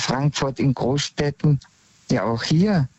Frankfurt, in Großstädten, ja auch hier,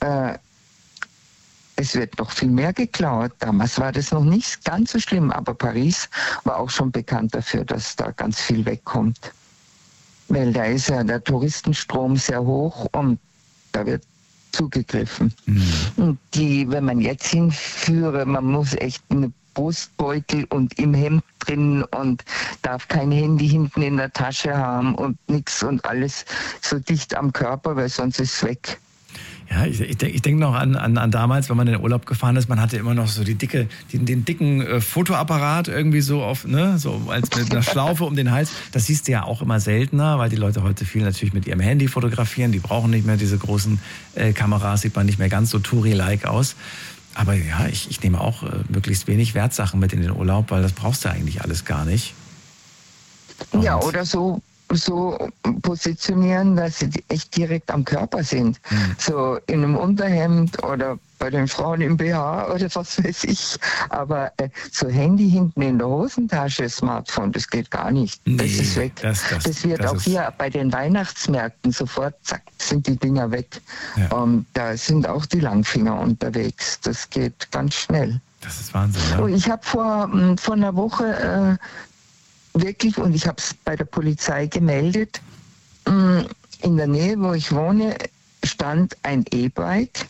es wird noch viel mehr geklaut. Damals war das noch nicht ganz so schlimm, aber Paris war auch schon bekannt dafür, dass da ganz viel wegkommt. Weil da ist ja der Touristenstrom sehr hoch und da wird zugegriffen. Und wenn man jetzt hinführe, man muss echt eine Brustbeutel und im Hemd drin und darf kein Handy hinten in der Tasche haben und nichts und alles so dicht am Körper, weil sonst ist es weg. Ja, ich denke noch an damals, wenn man in den Urlaub gefahren ist, man hatte immer noch so den dicken Fotoapparat irgendwie so auf, ne, so als mit einer Schlaufe um den Hals. Das siehst du ja auch immer seltener, weil die Leute heute viel natürlich mit ihrem Handy fotografieren. Die brauchen nicht mehr diese großen Kameras, sieht man nicht mehr ganz so Touri-like aus. Aber ja, ich nehme auch möglichst wenig Wertsachen mit in den Urlaub, weil das brauchst du eigentlich alles gar nicht. Und ja, oder so positionieren, dass sie echt direkt am Körper sind. So in einem Unterhemd oder bei den Frauen im BH oder was weiß ich. Aber so Handy hinten in der Hosentasche, Smartphone, das geht gar nicht. Nee, das ist weg. Das wird auch hier bei den Weihnachtsmärkten sofort, zack, sind die Dinger weg. Ja. Und da sind auch die Langfinger unterwegs. Das geht ganz schnell. Das ist Wahnsinn, ja. Und ich habe vor einer Woche wirklich, und ich habe es bei der Polizei gemeldet, in der Nähe, wo ich wohne, stand ein E-Bike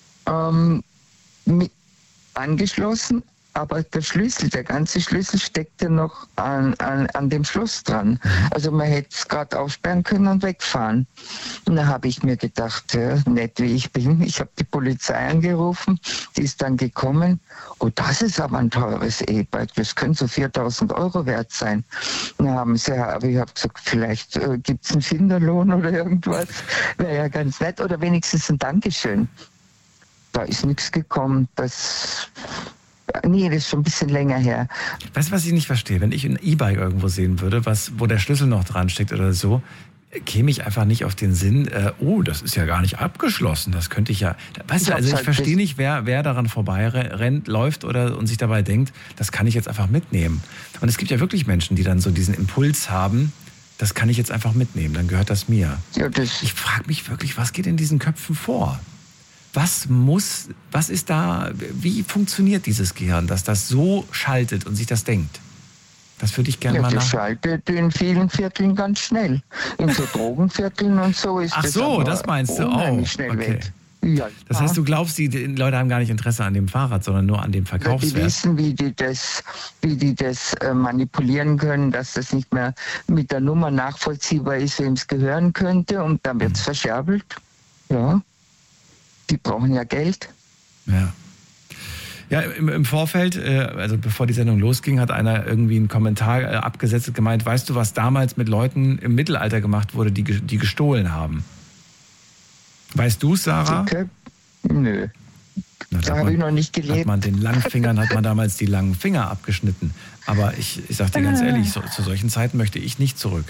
mit angeschlossen, aber der ganze Schlüssel steckte noch an dem Schloss dran. Also man hätte es gerade aufsperren können und wegfahren. Und da habe ich mir gedacht, ja, nett wie ich bin, ich habe die Polizei angerufen, die ist dann gekommen. Oh, das ist aber ein teures E-Bike, das könnte so 4.000 Euro wert sein. Aber ich habe gesagt, vielleicht gibt es einen Finderlohn oder irgendwas, wäre ja ganz nett, oder wenigstens ein Dankeschön. Da ist nichts gekommen, Nee, das ist schon ein bisschen länger her. Weißt du, was ich nicht verstehe? Wenn ich ein E-Bike irgendwo sehen würde, wo der Schlüssel noch dran steckt oder so, käme ich einfach nicht auf den Sinn, das ist ja gar nicht abgeschlossen, das könnte ich ja... Weißt du, also ich verstehe nicht, wer daran vorbeirennt, läuft und sich dabei denkt, das kann ich jetzt einfach mitnehmen. Und es gibt ja wirklich Menschen, die dann so diesen Impuls haben, das kann ich jetzt einfach mitnehmen, dann gehört das mir. Ja, ich frage mich wirklich, was geht in diesen Köpfen vor? Was ist da, wie funktioniert dieses Gehirn, dass das so schaltet und sich das denkt? Das würde ich gerne mal das schaltet in vielen Vierteln ganz schnell. In so Drogenvierteln und so ist das. Ach so, das meinst du auch. Schnell okay. weg. Ja, das heißt, du glaubst, die Leute haben gar nicht Interesse an dem Fahrrad, sondern nur an dem Verkaufswert. Die wissen, wie die das manipulieren können, dass das nicht mehr mit der Nummer nachvollziehbar ist, wem es gehören könnte, und dann wird es verscherbelt. Ja. Die brauchen ja Geld. Ja. Ja, im Vorfeld, also bevor die Sendung losging, hat einer irgendwie einen Kommentar abgesetzt und gemeint, weißt du, was damals mit Leuten im Mittelalter gemacht wurde, die gestohlen haben? Weißt du, Sarah? Okay. Nö. Da habe ich noch nicht gelebt. Hat man den Langfingern, hat man damals die langen Finger abgeschnitten. Aber ich sag dir ganz ehrlich, zu solchen Zeiten möchte ich nicht zurück.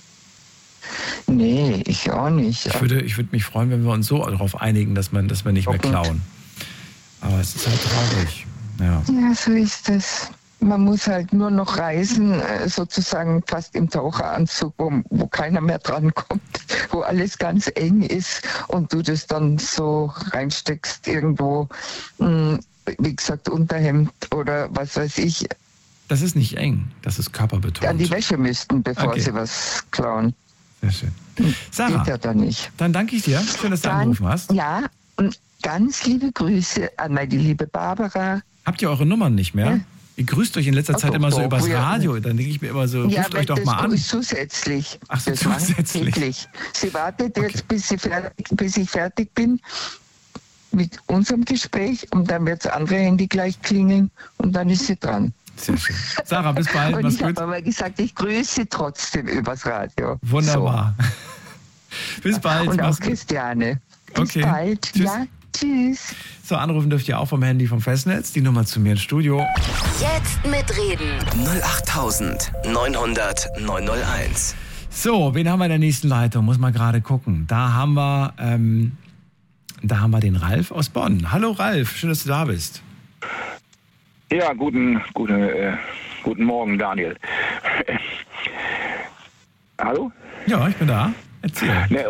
Nee, ich auch nicht. Ich würde mich freuen, wenn wir uns so darauf einigen, dass wir nicht mehr klauen. Aber es ist halt traurig. Ja, so ist es. Man muss halt nur noch reisen, sozusagen fast im Taucheranzug, wo keiner mehr drankommt, wo alles ganz eng ist und du das dann so reinsteckst irgendwo, wie gesagt, Unterhemd oder was weiß ich. Das ist nicht eng, das ist körperbetont. An die Wäsche müssten, bevor sie was klauen. Sehr schön. Sarah, geht ja dann nicht. Dann danke ich dir. Schön, dass du angerufen hast. Ja, und ganz liebe Grüße an meine liebe Barbara. Habt ihr eure Nummern nicht mehr? Ihr grüßt euch in letzter Zeit immer so übers Radio. Dann denke ich mir immer so, ruft euch doch mal an. Das ist zusätzlich. Ach so, zusätzlich. Sie wartet jetzt, bis ich fertig bin mit unserem Gespräch, und dann wird das andere Handy gleich klingeln und dann ist sie dran. Sehr schön. Sarah, bis bald. Und ich habe aber gesagt, ich grüße trotzdem übers Radio. Wunderbar. So. Bis bald. Und auch Christiane. Bis bald. Tschüss. Ja, tschüss. So, anrufen dürft ihr auch vom Handy vom Festnetz. Die Nummer zu mir ins Studio. Jetzt mitreden. 08000 So, wen haben wir in der nächsten Leitung? Muss man gerade gucken. Da haben wir den Ralf aus Bonn. Hallo Ralf, schön, dass du da bist. Ja, guten Morgen, Daniel. Hallo? Ja, ich bin da. Erzähl.